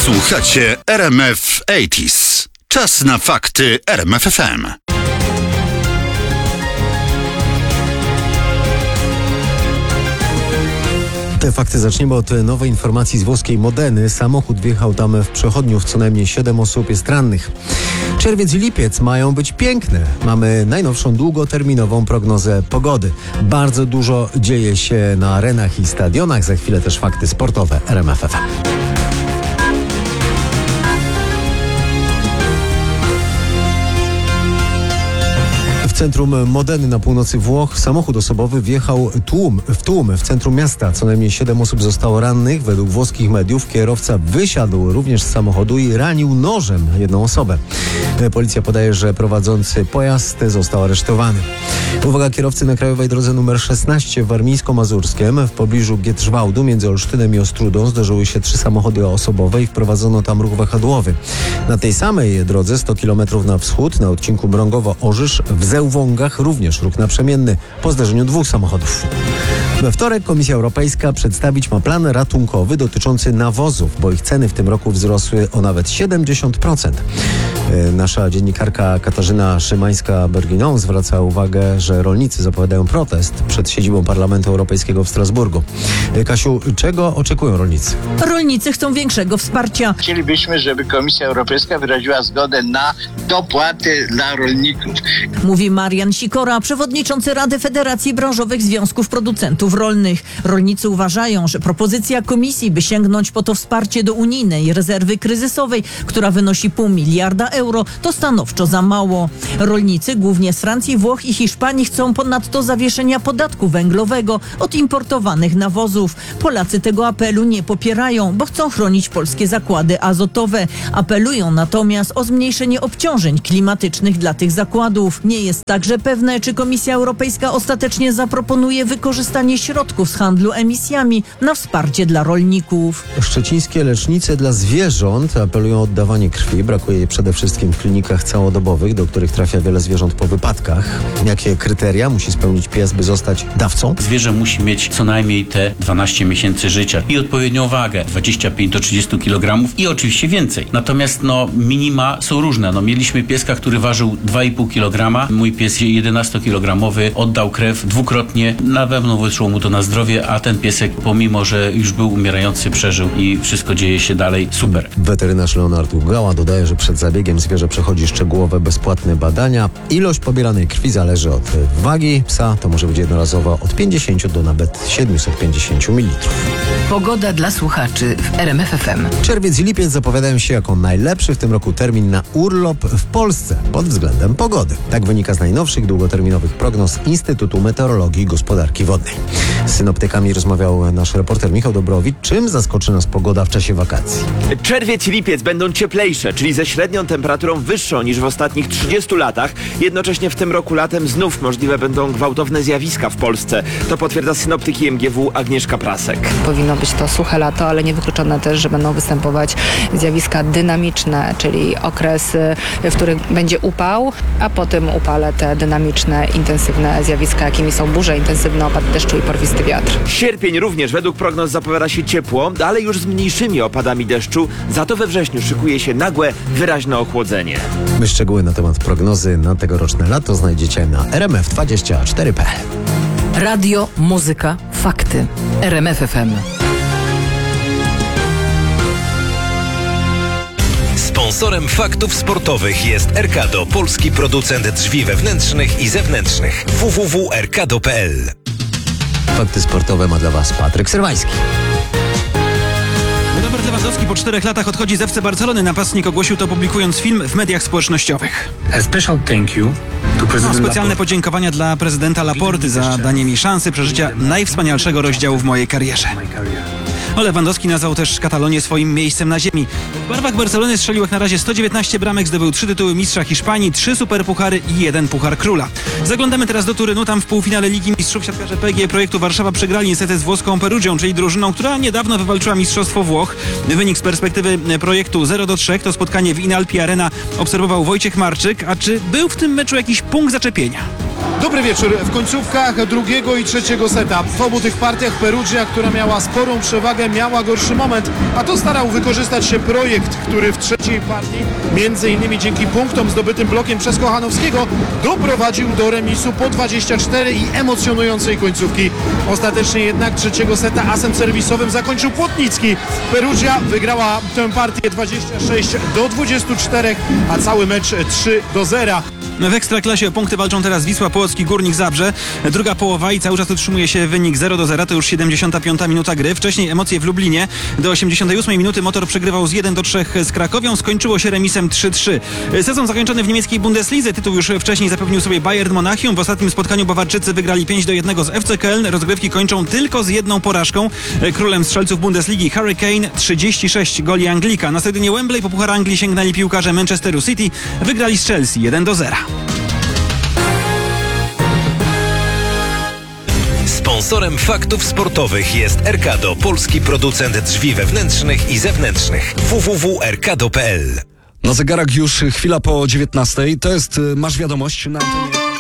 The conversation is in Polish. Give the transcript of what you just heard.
Słuchacie RMF 80s. Czas na fakty RMF FM. Te fakty zaczniemy od nowej informacji z włoskiej Modeny. Samochód wjechał tam w przechodniów, co najmniej 7 osób jest rannych. Czerwiec i lipiec mają być piękne. Mamy najnowszą długoterminową prognozę pogody. Bardzo dużo dzieje się na arenach i stadionach. Za chwilę też fakty sportowe RMF FM. W centrum Modeny na północy Włoch samochód osobowy wjechał w tłum w centrum miasta. Co najmniej 7 osób zostało rannych. Według włoskich mediów kierowca wysiadł również z samochodu i ranił nożem jedną osobę. Policja podaje, że prowadzący pojazd został aresztowany. Uwaga kierowcy na krajowej drodze nr 16 w Warmińsko-Mazurskiem w pobliżu Gietrzwałdu między Olsztynem i Ostrudą zdarzyły się 3 samochody osobowe i wprowadzono tam ruch wahadłowy. Na tej samej drodze 100 km na wschód na odcinku Mrągowo-Orzysz w Zełwągach również ruch naprzemienny po zdarzeniu 2 samochodów. We wtorek Komisja Europejska przedstawić ma plan ratunkowy dotyczący nawozów, bo ich ceny w tym roku wzrosły o nawet 70%. Nasza dziennikarka Katarzyna Szymańska-Berginą zwraca uwagę, że rolnicy zapowiadają protest przed siedzibą Parlamentu Europejskiego w Strasburgu. Kasiu, czego oczekują rolnicy? Rolnicy chcą większego wsparcia. Chcielibyśmy, żeby Komisja Europejska wyraziła zgodę na dopłaty dla rolników. Mówi Marian Sikora, przewodniczący Rady Federacji Branżowych Związków Producentów Rolnych. Rolnicy uważają, że propozycja Komisji, by sięgnąć po to wsparcie do unijnej rezerwy kryzysowej, która wynosi 0,5 miliarda euro, to stanowczo za mało. Rolnicy, głównie z Francji, Włoch i Hiszpanii, chcą ponadto zawieszenia podatku węglowego od importowanych nawozów. Polacy tego apelu nie popierają, bo chcą chronić polskie zakłady azotowe. Apelują natomiast o zmniejszenie obciążeń klimatycznych dla tych zakładów. Nie jest także pewne, czy Komisja Europejska ostatecznie zaproponuje wykorzystanie środków z handlu emisjami na wsparcie dla rolników. Szczecińskie lecznice dla zwierząt apelują o oddawanie krwi. Brakuje jej przede wszystkim w klinikach całodobowych, do których trafia wiele zwierząt po wypadkach. Jakie kryteria musi spełnić pies, by zostać dawcą? Zwierzę musi mieć co najmniej te 12 miesięcy życia i odpowiednią wagę, 25 do 30 kg i oczywiście więcej. Natomiast minima są różne. Mieliśmy pieska, który ważył 2,5 kg. Mój pies 11-kilogramowy oddał krew dwukrotnie. Na pewno wyszło mu to na zdrowie, a ten piesek, pomimo że już był umierający, przeżył i wszystko dzieje się dalej super. Weterynarz Leonard Ugała dodaje, że przed zabiegiem zwierzę przechodzi szczegółowe, bezpłatne badania. Ilość pobieranej krwi zależy od wagi psa. To może być jednorazowo od 50 do nawet 750 ml. Pogoda dla słuchaczy w RMF FM. Czerwiec i lipiec zapowiadają się jako najlepszy w tym roku termin na urlop w Polsce pod względem pogody. Tak wynika z najnowszych długoterminowych prognoz Instytutu Meteorologii i Gospodarki Wodnej. Z synoptykami rozmawiał nasz reporter Michał Dobrowicz. Czym zaskoczy nas pogoda w czasie wakacji? Czerwiec i lipiec będą cieplejsze, czyli ze średnią temperaturą wyższą niż w ostatnich 30 latach. Jednocześnie w tym roku latem znów możliwe będą gwałtowne zjawiska w Polsce. To potwierdza synoptyk IMGW Agnieszka Prasek. Powinno być to suche lato, ale niewykluczone też, że będą występować zjawiska dynamiczne, czyli okresy, w których będzie upał, a po tym upale te dynamiczne, intensywne zjawiska, jakimi są burze, intensywny opad deszczu i porwisty wiatr. Sierpień również według prognoz zapowiada się ciepło, ale już z mniejszymi opadami deszczu. Za to we wrześniu szykuje się nagłe, wyraźne ochłodzenie. Szczegóły na temat prognozy na tegoroczne lato znajdziecie na rmf24.pl. Radio, muzyka, fakty. RMF FM. Sponsorem faktów sportowych jest Erkado, polski producent drzwi wewnętrznych i zewnętrznych. www.erkado.pl. Fakty sportowe ma dla Was Patryk Serwański. Robert Lewandowski po 4 latach odchodzi z FC Barcelony. Napastnik ogłosił to, publikując film w mediach społecznościowych. Specjalne podziękowania dla prezydenta Laporty za danie mi szansy przeżycia najwspanialszego rozdziału w mojej karierze. Lewandowski nazwał też Katalonię swoim miejscem na ziemi. W barwach Barcelony strzelił jak na razie 119 bramek, zdobył 3 tytuły mistrza Hiszpanii, 3 superpuchary i 1 puchar króla. Zaglądamy teraz do Turynu. Tam w półfinale Ligi Mistrzów siatkarze PGE Projektu Warszawa przegrali niestety z włoską Perugią, czyli drużyną, która niedawno wywalczyła Mistrzostwo Włoch. Wynik z perspektywy projektu 0-3. To spotkanie w Inalpi Arena obserwował Wojciech Marczyk. A czy był w tym meczu jakiś punkt zaczepienia? Dobry Dobry wieczór. W końcówkach drugiego i trzeciego seta w obu tych partiach Perugia, która miała sporą przewagę, miała gorszy moment, a to starał wykorzystać się Projekt, który w trzeciej partii, między innymi dzięki punktom zdobytym blokiem przez Kochanowskiego, doprowadził do remisu po 24 i emocjonującej końcówki. Ostatecznie jednak trzeciego seta asem serwisowym zakończył Płotnicki. Perugia wygrała tę partię 26-24, a cały mecz 3-0. W Ekstraklasie o punkty walczą teraz Wisła Płocki, Górnik Zabrze. Druga połowa i cały czas utrzymuje się wynik 0-0, to już 75. minuta gry. Wcześniej emocje w Lublinie. Do 88 minuty Motor przegrywał z 1-3 z Krakowią, skończyło się remisem 3-3. Sezon zakończony w niemieckiej Bundeslidze. Tytuł już wcześniej zapewnił sobie Bayern Monachium. W ostatnim spotkaniu Bawarczycy wygrali 5-1 z FC Köln. Rozgrywki kończą tylko z jedną porażką. Królem strzelców Bundesligi Harry Kane, 36 goli Anglika. Na stadionie Wembley po Puchar Anglii sięgnęli piłkarze Manchesteru City. Wygrali z Chelsea 1-0. Sponsorem faktów sportowych jest Erkado, polski producent drzwi wewnętrznych i zewnętrznych. www.erkado.pl. Na zegarach już chwila po 19:00. To jest Masz Wiadomość na antenie.